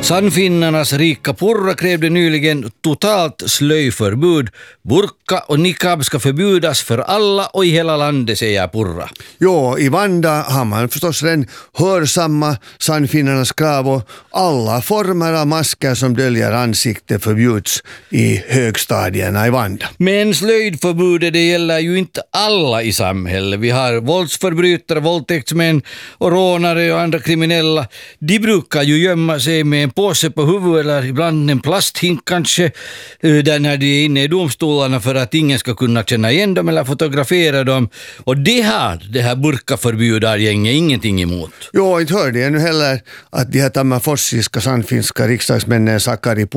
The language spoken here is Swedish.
Sannfinnarnas rika Purra krävde nyligen totalt slöjförbud. Burka och niqab ska förbjudas för alla och i hela landet, säger Purra. Jo, i Vanda har man förstås redan hörsamma Sannfinnarnas krav och alla former av masker som döljer ansikte förbjuds i högstadierna i Vanda. Men slöjdförbudet det gäller ju inte alla i samhället. Vi har våldsförbrytare, våldtäktsmän och rånare och andra kriminella. De brukar ju gömma sig med en påse på huvudet eller ibland en plasthink kanske där när de är inne i domstolarna för att ingen ska kunna känna igen dem eller fotografera dem. Och det här burkaförbjudargänget ingenting emot. Jo, inte hörde jag nu heller att de här tammerforsiska sannfinska riksdagsmännen Sakari